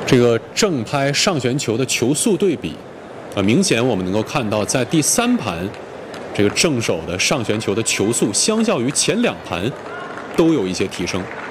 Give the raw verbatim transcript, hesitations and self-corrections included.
这个正拍上旋球的球速对比，啊，明显我们能够看到，在第三盘，这个正手的上旋球的球速相较于前两盘都有一些提升。